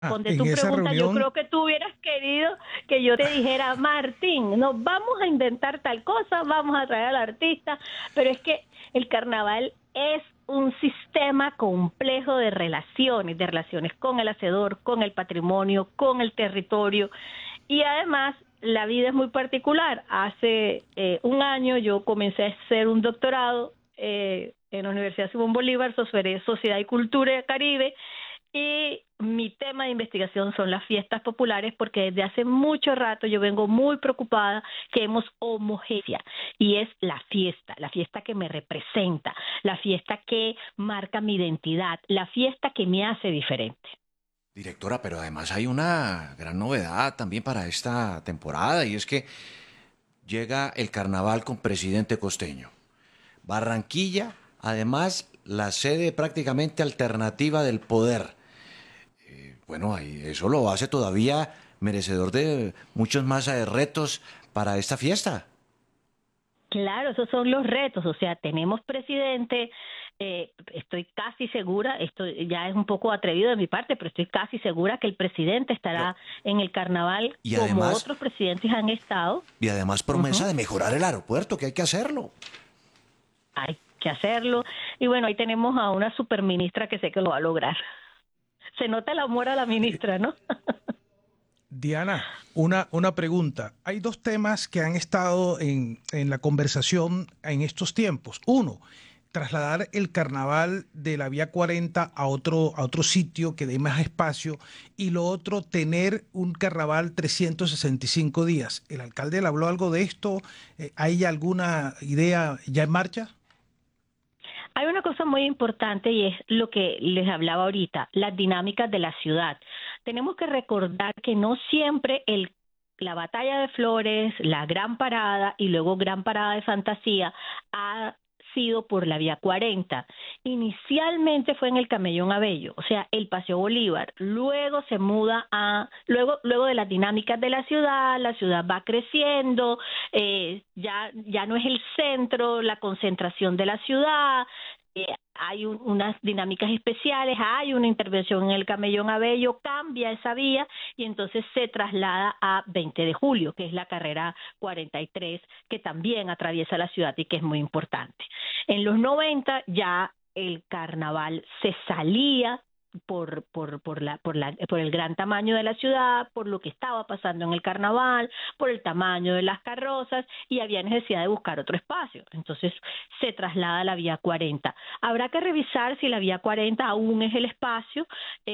responde En tu esa pregunta, yo reunión, creo que tú hubieras querido que yo te dijera, Martín, nos vamos a inventar tal cosa, vamos a traer al artista, pero es que el carnaval es un sistema complejo de relaciones con el hacedor, con el patrimonio, con el territorio, y además la vida es muy particular. Hace un año yo comencé a hacer un doctorado en la Universidad Simón Bolívar sobre sociedad y cultura del Caribe, y mi tema de investigación son las fiestas populares, porque desde hace mucho rato yo vengo muy preocupada que hemos homogeneidad, y es la fiesta que me representa, la fiesta que marca mi identidad, la fiesta que me hace diferente. Directora, pero además hay una gran novedad también para esta temporada y es que llega el carnaval con presidente costeño. Barranquilla, además, la sede prácticamente alternativa del poder. Bueno, ahí eso lo hace todavía merecedor de muchos más retos para esta fiesta. Claro, esos son los retos, o sea, tenemos presidente, estoy casi segura, esto ya es un poco atrevido de mi parte, pero estoy casi segura que el presidente Pero, estará en el carnaval y como además, otros presidentes han estado. y además promesa Ujú. de mejorar el aeropuerto, que hay que hacerlo. Hay que hacerlo. Y bueno, ahí tenemos a una superministra que sé que lo va a lograr. Se nota el amor a la ministra, ¿no? Diana, una pregunta. Hay dos temas que han estado en la conversación en estos tiempos. Uno, trasladar el carnaval de la Vía 40 a otro sitio que dé más espacio. Y lo otro, tener un carnaval 365 días. ¿El alcalde le habló algo de esto? ¿Hay ya alguna idea ya en marcha? Hay una cosa muy importante, y es lo que les hablaba ahorita, las dinámicas de la ciudad. Tenemos que recordar que no siempre la batalla de Flores, la gran parada y luego gran parada de fantasía ha sido por la vía 40. Inicialmente fue en el Camellón Abello, o sea, el Paseo Bolívar. Luego se muda luego de las dinámicas de la ciudad va creciendo, ya no es el centro, la concentración de la ciudad, hay unas dinámicas especiales, hay una intervención en el Camellón Abello, cambia esa vía y entonces se traslada a 20 de julio, que es la carrera 43, que también atraviesa la ciudad y que es muy importante. En los 90 ya el carnaval se salía por el gran tamaño de la ciudad, por lo que estaba pasando en el carnaval, por el tamaño de las carrozas, y había necesidad de buscar otro espacio. Entonces se traslada a la vía 40. Habrá que revisar si la vía 40 aún es el espacio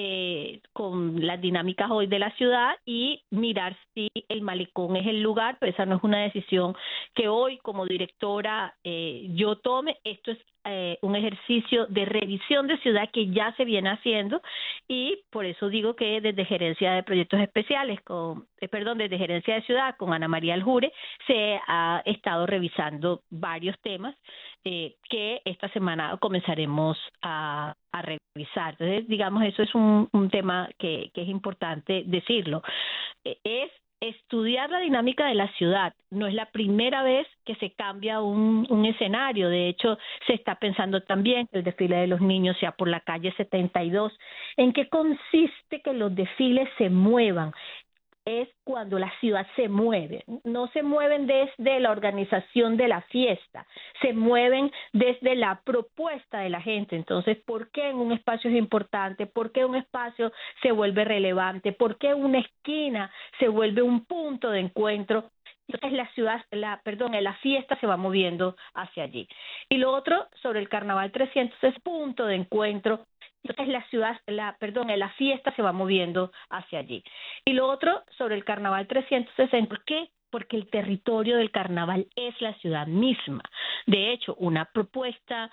con las dinámicas hoy de la ciudad, y mirar si el malecón es el lugar, pero esa no es una decisión que hoy como directora yo tome. Esto es un ejercicio de revisión de ciudad que ya se viene haciendo, y por eso digo que desde Gerencia de Proyectos Especiales, desde Gerencia de Ciudad con Ana María Aljure, se ha estado revisando varios temas que esta semana comenzaremos a revisar. Entonces, digamos, eso es un tema que es importante decirlo. Es estudiar la dinámica de la ciudad. No es la primera vez que se cambia un escenario. De hecho, se está pensando también que el desfile de los niños sea por la calle 72. ¿En qué consiste que los desfiles se muevan? Es cuando la ciudad se mueve. No se mueven desde la organización de la fiesta, se mueven desde la propuesta de la gente. Entonces, ¿por qué en un espacio es importante? ¿Por qué un espacio se vuelve relevante? ¿Por qué una esquina se vuelve un punto de encuentro? Entonces la fiesta se va moviendo hacia allí. Y lo otro sobre el Carnaval 300 es punto de encuentro. Entonces la fiesta se va moviendo hacia allí. Y lo otro sobre el Carnaval 360, ¿por qué? Porque el territorio del carnaval es la ciudad misma. De hecho, una propuesta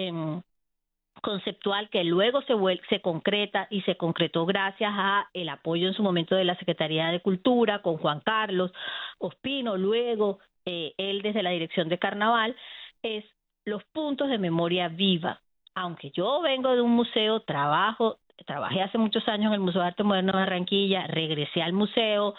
conceptual que luego se concreta, y se concretó gracias a el apoyo en su momento de la Secretaría de Cultura con Juan Carlos Ospino, luego él desde la Dirección de Carnaval, es los puntos de memoria viva. Aunque yo vengo de un museo, trabajé hace muchos años en el Museo de Arte Moderno de Barranquilla, regresé al Museo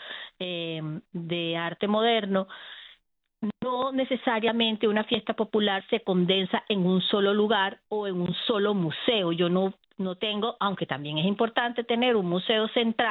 de Arte Moderno. No necesariamente una fiesta popular se condensa en un solo lugar o en un solo museo. Yo no no tengo, aunque también es importante tener un museo central